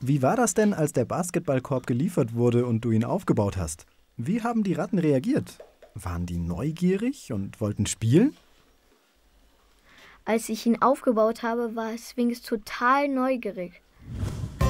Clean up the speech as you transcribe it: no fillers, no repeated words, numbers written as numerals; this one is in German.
Wie war das denn, als der Basketballkorb geliefert wurde und du ihn aufgebaut hast? Wie haben die Ratten reagiert? Waren die neugierig und wollten spielen? Als ich ihn aufgebaut habe, war Sphinx total neugierig.